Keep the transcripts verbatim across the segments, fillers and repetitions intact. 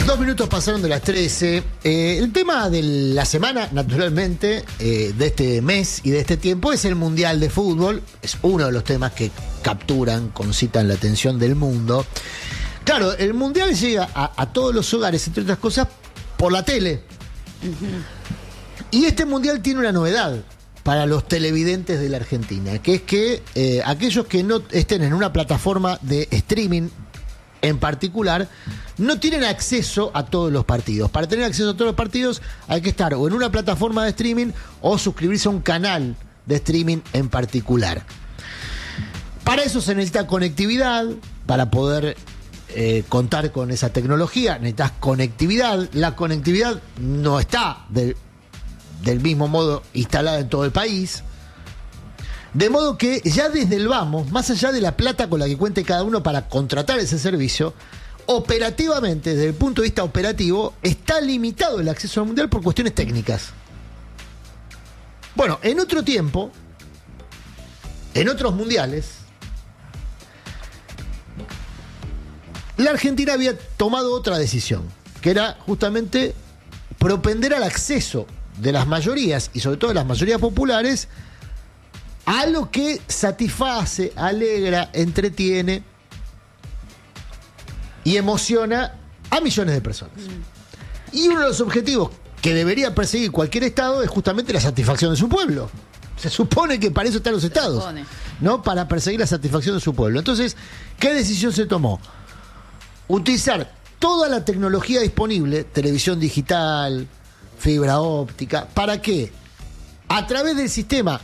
Dos minutos pasaron de las trece. Eh, el tema de la semana, naturalmente, eh, de este mes y de este tiempo es el Mundial de Fútbol. Es uno de los temas que capturan, concitan la atención del mundo. Claro, el Mundial llega a, a todos los hogares, entre otras cosas, por la tele. Uh-huh. Y este Mundial tiene una novedad para los televidentes de la Argentina, que es que eh, aquellos que no estén en una plataforma de streaming en particular, no tienen acceso a todos los partidos. Para tener acceso a todos los partidos hay que estar o en una plataforma de streaming o suscribirse a un canal de streaming en particular. Para eso se necesita conectividad, para poder eh, contar con esa tecnología necesitas conectividad. La conectividad no está del, del mismo modo instalada en todo el país. De modo que ya desde el vamos, más allá de la plata con la que cuente cada uno para contratar ese servicio, operativamente, desde el punto de vista operativo, está limitado el acceso al Mundial por cuestiones técnicas. Bueno, en otro tiempo, en otros mundiales, la Argentina había tomado otra decisión, que era justamente propender al acceso de las mayorías, y sobre todo de las mayorías populares, a lo que satisface, alegra, entretiene y emociona a millones de personas. Mm. Y uno de los objetivos que debería perseguir cualquier Estado es justamente la satisfacción de su pueblo. Se supone que para eso están los Estados, ¿no? Para perseguir la satisfacción de su pueblo. Entonces, ¿qué decisión se tomó? Utilizar toda la tecnología disponible, televisión digital, fibra óptica, ¿para qué? A través del sistema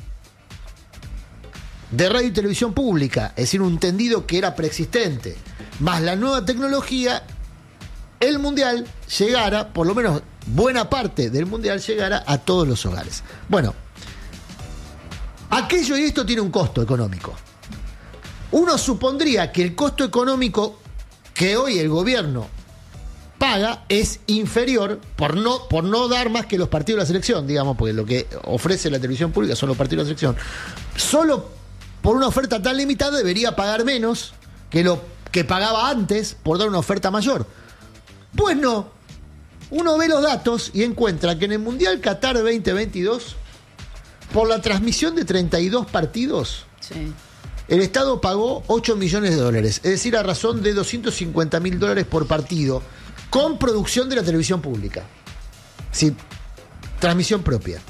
de radio y televisión pública, es decir, un tendido que era preexistente, más la nueva tecnología, el Mundial llegara, por lo menos buena parte del Mundial llegara a todos los hogares. Bueno, aquello y esto tiene un costo económico. Uno supondría que el costo económico que hoy el gobierno paga es inferior por no, por no dar más que los partidos de la selección, digamos, porque lo que ofrece la televisión pública son los partidos de la selección. Solo por una oferta tan limitada debería pagar menos que lo que pagaba antes por dar una oferta mayor. Pues no. Uno ve los datos y encuentra que en el Mundial Qatar veinte veintidós, por la transmisión de treinta y dos partidos, sí, el Estado pagó ocho millones de dólares, es decir, a razón de doscientos cincuenta mil dólares por partido, con producción de la televisión pública. Sí, transmisión propia.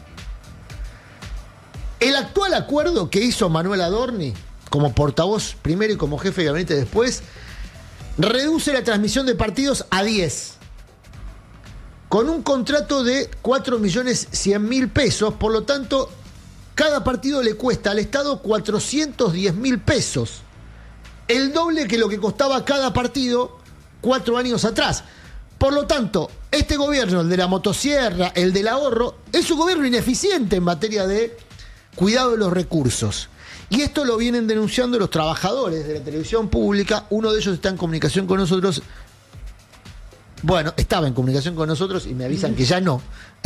El actual acuerdo que hizo Manuel Adorni, como portavoz primero y como jefe de gabinete después, reduce la transmisión de partidos a diez, con un contrato de cuatro millones cien mil pesos, por lo tanto, cada partido le cuesta al Estado cuatrocientos diez mil pesos, el doble que lo que costaba cada partido cuatro años atrás. Por lo tanto, este gobierno, el de la motosierra, el del ahorro, es un gobierno ineficiente en materia de cuidado de los recursos. Y esto lo vienen denunciando los trabajadores de la televisión pública. Uno de ellos está en comunicación con nosotros. Bueno, estaba en comunicación con nosotros y me avisan que ya no.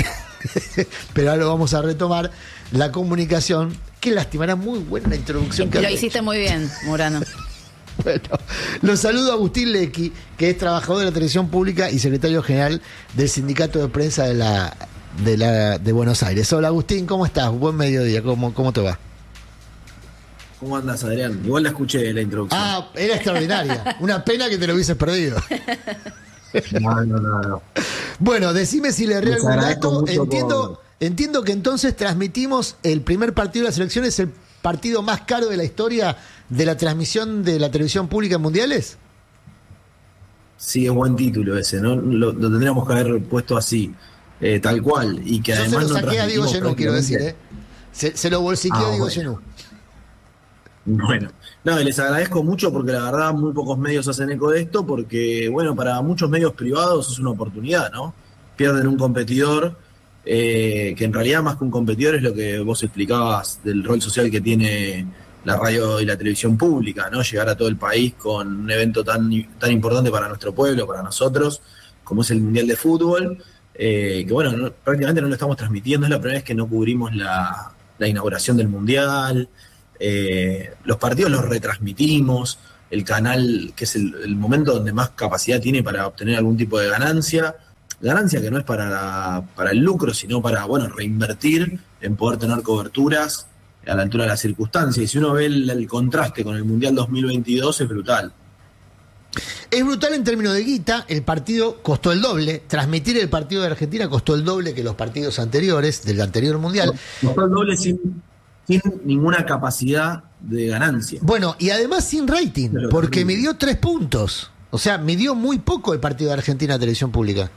Pero ahora lo vamos a retomar. La comunicación. Qué lástima, era muy buena la introducción que lo hiciste hecho. Muy bien, Murano. Bueno, los saludo a Agustín Lecky, que es trabajador de la televisión pública y secretario general del Sindicato de Prensa de la de la de Buenos Aires. Hola Agustín, ¿cómo estás? Buen mediodía, ¿cómo, cómo te va? ¿Cómo andas, Adrián? Igual la escuché la introducción. Ah, era extraordinaria. Una pena que te lo hubieses perdido. No, no, no, no. Bueno, decime si le erré algún dato. Entiendo, por... entiendo que entonces transmitimos el primer partido de la selección, es el partido más caro de la historia de la transmisión de la televisión pública en mundiales. Sí, es buen título ese, ¿no? Lo, lo tendríamos que haber puesto así, eh, tal cual. Y que Yo además se lo saqué no a Diego Genú, quiero decir, ¿eh? Se, se lo bolsiqué ah, a Diego bueno. Genú. Bueno, no, les agradezco mucho porque la verdad muy pocos medios hacen eco de esto porque, bueno, para muchos medios privados es una oportunidad, ¿no? Pierden un competidor, eh, que en realidad más que un competidor es lo que vos explicabas del rol social que tiene la radio y la televisión pública, ¿no? Llegar a todo el país con un evento tan, tan importante para nuestro pueblo, para nosotros, como es el Mundial de Fútbol, eh, que bueno, no, prácticamente no lo estamos transmitiendo, es la primera vez que no cubrimos la, la inauguración del Mundial. Eh, los partidos los retransmitimos, el canal, que es el, el momento donde más capacidad tiene para obtener algún tipo de ganancia, ganancia que no es para, para el lucro, sino para, bueno, reinvertir en poder tener coberturas a la altura de las circunstancias. Y si uno ve el, el contraste con el Mundial dos mil veintidós, es brutal. Es brutal en términos de guita. El partido costó el doble. Transmitir el partido de Argentina costó el doble que los partidos anteriores, del anterior Mundial. Costó el doble sin, sin ninguna capacidad de ganancia. Bueno, y además sin rating, Pero porque terrible. midió tres puntos. O sea, midió muy poco el partido de Argentina a televisión pública.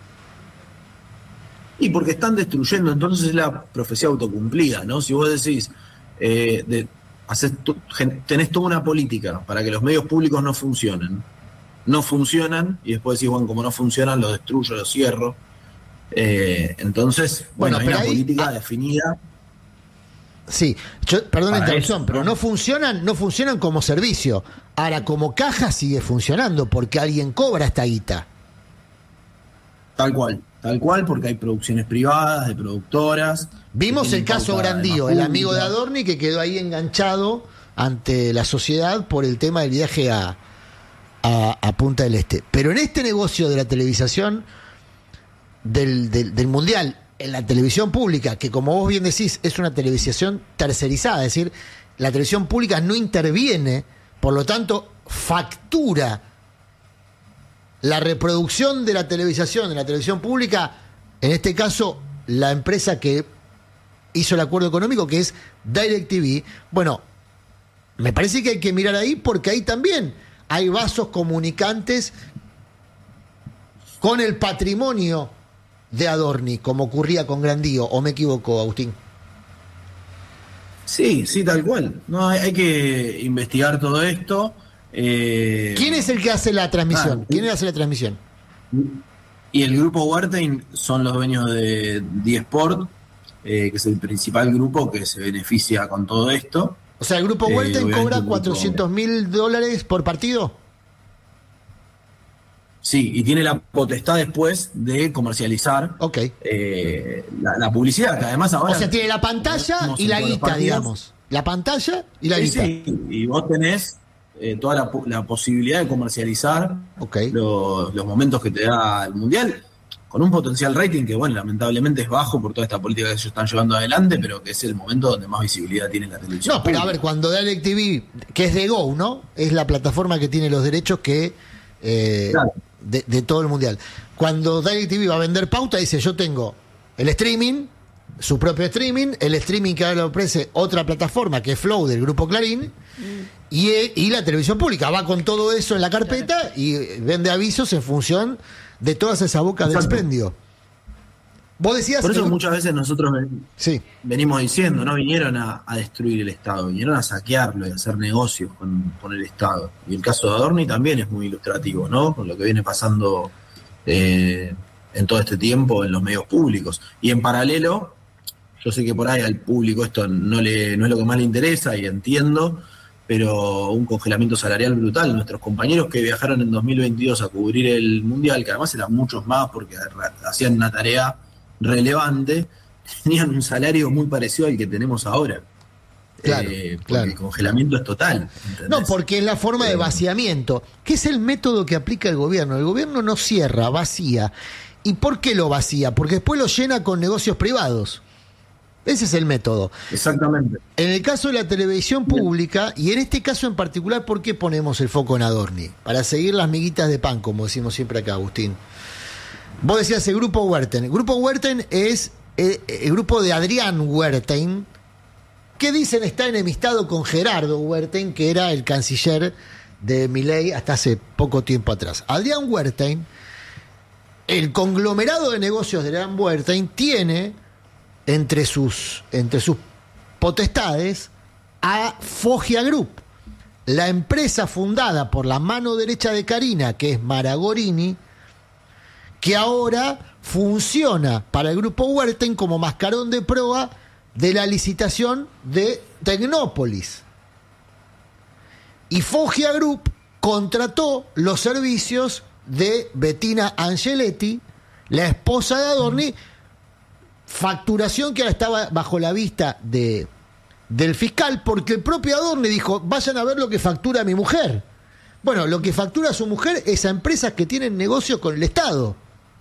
Y porque están destruyendo, entonces es la profecía autocumplida, ¿no? Si vos decís, eh, de, haces tu, gen, tenés toda una política para que los medios públicos no funcionen, no funcionan, y después decís, bueno, como no funcionan, los destruyo, los cierro. Eh, entonces, bueno, bueno hay una ahí, política ah, definida. Sí, yo, perdón la interrupción, eso, pero ¿no? no funcionan, no funcionan como servicio. Ahora, como caja sigue funcionando, porque alguien cobra esta guita. Tal cual. Tal cual, porque hay producciones privadas, de productoras. Vimos el caso Grandío, el amigo de Adorni, que quedó ahí enganchado ante la sociedad por el tema del viaje a, a, a Punta del Este. Pero en este negocio de la televisación, del, del, del Mundial, en la televisión pública, que como vos bien decís, es una televisación tercerizada, es decir, la televisión pública no interviene, por lo tanto, factura la reproducción de la televisación, de la televisión pública, en este caso, la empresa que hizo el acuerdo económico, que es DirecTV. Bueno, me parece que hay que mirar ahí, porque ahí también hay vasos comunicantes con el patrimonio de Adorni, como ocurría con Grandío, ¿o me equivoco, Agustín? Sí, sí, tal cual. No, hay, hay que investigar todo esto. Eh, ¿Quién es el que hace la transmisión? Ah, ¿Quién hace la transmisión? Y el grupo Wertheim son los dueños de D-Sport, eh, que es el principal grupo que se beneficia con todo esto. O sea, el grupo eh, Wertheim cobra cuatrocientos mil dólares por partido. Sí, y tiene la potestad después de comercializar okay. eh, la, la publicidad, que además ahora... O sea, tiene la pantalla y la guita, digamos. La pantalla y la sí, guita. Sí, y vos tenés... Eh, toda la, la posibilidad de comercializar okay. los, los momentos que te da el Mundial, con un potencial rating que, bueno, lamentablemente es bajo por toda esta política que ellos están llevando adelante, pero que es el momento donde más visibilidad tiene la televisión. No, pero a ver, cuando DirecTV, que es de Go, ¿no? Es la plataforma que tiene los derechos que eh, claro. de, de todo el Mundial. Cuando DirecTV va a vender pauta, dice, yo tengo el streaming, su propio streaming, el streaming que ahora lo ofrece otra plataforma, que es Flow, del grupo Clarín, mm. Y, y la televisión pública va con todo eso en la carpeta y vende avisos en función de todas esas bocas de expendio. Vos decías... Por eso que... muchas veces nosotros ven, sí. venimos diciendo, no vinieron a, a destruir el Estado, vinieron a saquearlo y a hacer negocios con, con el Estado. Y el caso de Adorni también es muy ilustrativo, ¿no? Con lo que viene pasando eh, en todo este tiempo en los medios públicos. Y en paralelo, yo sé que por ahí al público esto no, le, no es lo que más le interesa y entiendo... pero un congelamiento salarial brutal. Nuestros compañeros que viajaron en dos mil veintidós a cubrir el Mundial, que además eran muchos más porque hacían una tarea relevante, tenían un salario muy parecido al que tenemos ahora. Claro, eh, porque claro. el congelamiento es total. ¿entendés? No, porque es la forma de vaciamiento, que es el método que aplica el gobierno. El gobierno no cierra, vacía. ¿Y por qué lo vacía? Porque después lo llena con negocios privados. Ese es el método. Exactamente. En el caso de la televisión pública, y en este caso en particular, ¿por qué ponemos el foco en Adorni? Para seguir las miguitas de pan, como decimos siempre acá, Agustín. Vos decías el grupo Wertheim. El grupo Wertheim es el, el grupo de Adrián Wertheim, que dicen está enemistado con Gerardo Wertheim, que era el canciller de Milei hasta hace poco tiempo atrás. Adrián Wertheim, el conglomerado de negocios de Adrián Wertheim, tiene... entre sus, entre sus potestades a Foggia Group, la empresa fundada por la mano derecha de Karina, que es Maragorini, que ahora funciona para el grupo Wertheim como mascarón de proa de la licitación de Tecnópolis. Y Foggia Group contrató los servicios de Bettina Angeletti, la esposa de Adorni, facturación que ahora estaba bajo la vista de, del fiscal, porque el propio Adorni dijo, vayan a ver lo que factura mi mujer. Bueno, lo que factura su mujer es a empresas que tienen negocios con el Estado.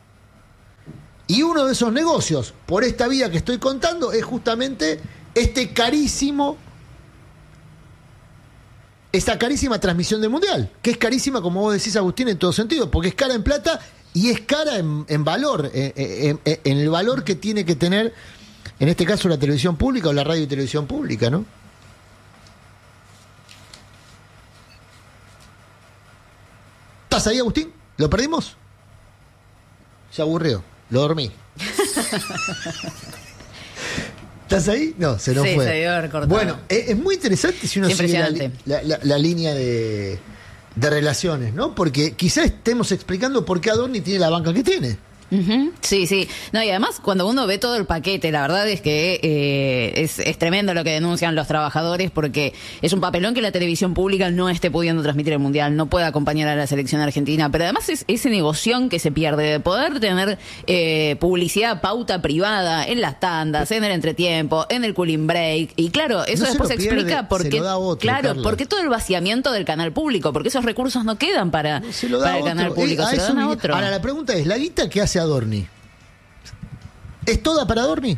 Y uno de esos negocios, por esta vía que estoy contando, es justamente este carísimo, esta carísima transmisión del Mundial, que es carísima, como vos decís, Agustín, en todo sentido, porque es cara en plata y es cara en, en valor, en, en, en el valor que tiene que tener, en este caso, la televisión pública o la radio y televisión pública, ¿no? ¿Estás ahí, Agustín? ¿Lo perdimos? Se aburrió, lo dormí. ¿Estás ahí? No, se nos sí, fue. Se debió haber cortado. Bueno, es, es muy interesante si uno sigue la, la, la, la línea de, de relaciones, ¿no? Porque quizás estemos explicando por qué Adorni tiene la banca que tiene. Uh-huh. Sí, sí. No, y además, cuando uno ve todo el paquete, la verdad es que eh, es, es tremendo lo que denuncian los trabajadores, porque es un papelón que la televisión pública no esté pudiendo transmitir el Mundial, no puede acompañar a la selección argentina, pero además es ese negoción que se pierde de poder tener eh, publicidad, pauta privada en las tandas, en el entretiempo, en el cooling break, y claro, eso no después se se explica pierde, por qué, otro, claro, Carla. por qué todo el vaciamiento del canal público, porque esos recursos no quedan para, para el canal público, eh, se lo dan a otro. Ahora, la pregunta es, ¿la guita que hace Adorni es toda para Adorni?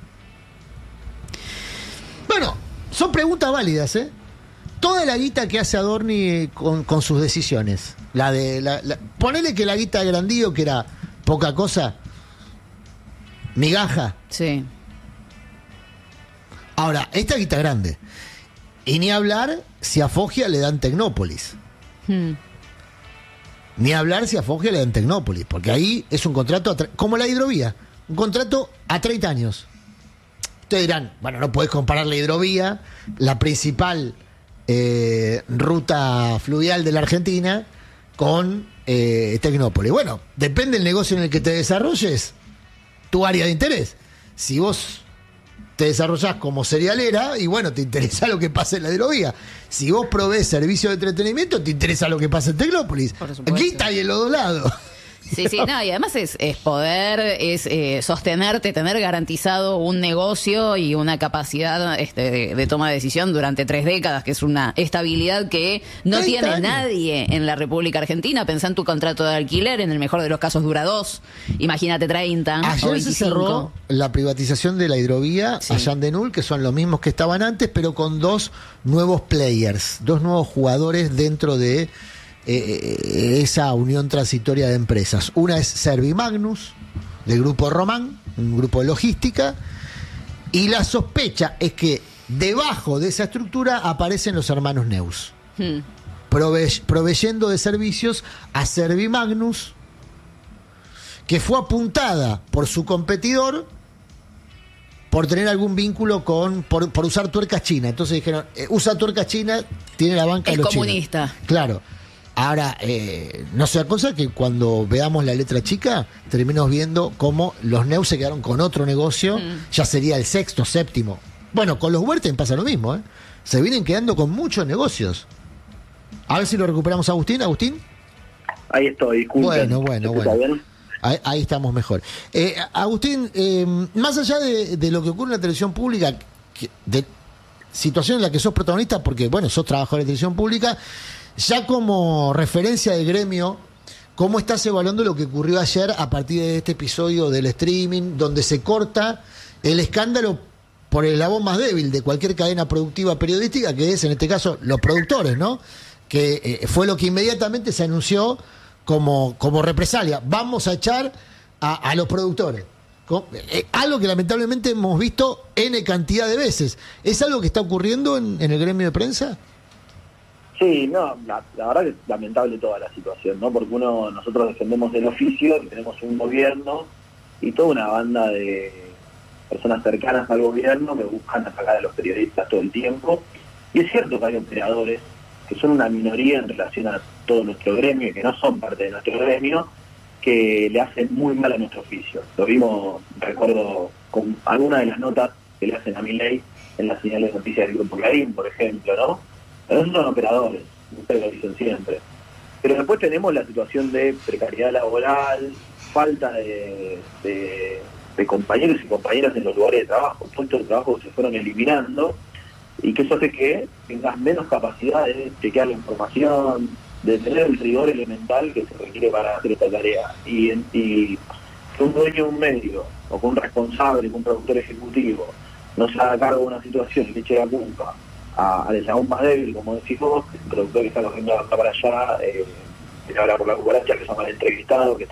Bueno, son preguntas válidas, ¿eh? Toda la guita que hace Adorni con, con sus decisiones. La de la, la, ponele que la guita de Grandío, que era poca cosa, migaja. Sí. Ahora, esta guita grande. Y ni hablar si a Foggia le dan Tecnópolis. Hmm. Ni hablar si a Foggia le dan Tecnópolis, porque ahí es un contrato, a tre- como la hidrovía, un contrato a treinta años. Ustedes dirán, bueno, no podés comparar la hidrovía, la principal eh, ruta fluvial de la Argentina, con eh, Tecnópolis. Bueno, depende del negocio en el que te desarrolles, tu área de interés. Si vos te desarrollás como cerealera, y bueno, te interesa lo que pasa en la hidrovía. Si vos provees servicio de entretenimiento, te interesa lo que pasa en Tecnópolis. Aquí está y en los dos lados. Sí, sí, no, y además es, es poder, es eh, sostenerte, tener garantizado un negocio y una capacidad este, de, de toma de decisión durante tres décadas, que es una estabilidad que no tiene años. nadie en la República Argentina. Pensá en tu contrato de alquiler, en el mejor de los casos dura dos, imagínate treinta o Ayer se veinticinco. cerró la privatización de la hidrovía Sí. allá en Denul, que son los mismos que estaban antes, pero con dos nuevos players, dos nuevos jugadores dentro de eh, esa unión transitoria de empresas. Una es Servimagnus, del grupo Román, un grupo de logística, y la sospecha es que debajo de esa estructura aparecen los hermanos Neus, Hmm. prove- proveyendo de servicios a Servimagnus, que fue apuntada por su competidor por tener algún vínculo con, por, por usar tuercas chinas. Entonces dijeron, eh, usa tuercas chinas, tiene la banca Es de los comunista. chinos. Claro. Ahora, eh, no sea cosa que cuando veamos la letra chica, terminemos viendo cómo los Neus se quedaron con otro negocio, Mm. ya sería el sexto, séptimo. Bueno, con los Huerten pasa lo mismo, ¿eh? Se vienen quedando con muchos negocios. A ver si lo recuperamos, Agustín. Agustín. Ahí estoy, disculpen. Bueno, bueno, ¿Se escucha bueno. bien? Ahí, ahí estamos mejor. Eh, Agustín, eh, más allá de, de lo que ocurre en la televisión pública, que- de situación en la que sos protagonista, porque, bueno, sos trabajador de televisión pública, ya como referencia del gremio, ¿cómo estás evaluando lo que ocurrió ayer a partir de este episodio del streaming, donde se corta el escándalo por el eslabón más débil de cualquier cadena productiva periodística, que es, en este caso, los productores, ¿no? Que eh, fue lo que inmediatamente se anunció como, como represalia. Vamos a echar a, a los productores. Co- eh, algo que lamentablemente hemos visto N cantidad de veces. ¿Es algo que está ocurriendo en, en el gremio de prensa? Sí, no, la, la verdad que es lamentable toda la situación, ¿no? Porque uno, nosotros defendemos el oficio, y tenemos un gobierno y toda una banda de personas cercanas al gobierno que buscan atacar a los periodistas todo el tiempo. Y es cierto que hay operadores que son una minoría en relación a todo nuestro gremio y que no son parte de nuestro gremio, que le hacen muy mal a nuestro oficio. Lo vimos, recuerdo, con algunas de las notas que le hacen a Milei en las señales de noticias del Grupo Clarín, por ejemplo, ¿no? Pero esos son operadores, ustedes lo dicen siempre. Pero después tenemos la situación de precariedad laboral, falta de, de, de compañeros y compañeras en los lugares de trabajo, puestos de trabajo que se fueron eliminando, y que eso hace que tengas menos capacidad de chequear la información, de tener el rigor elemental que se requiere para hacer esta tarea. Y, y que un dueño de un medio, o que un responsable, que un productor ejecutivo, no se haga cargo de una situación y le eche la culpa al eslabón más débil, como decís vos, el productor que está cogiendo la para allá, eh, que habla por la cucaracha, que son mal entrevistados, que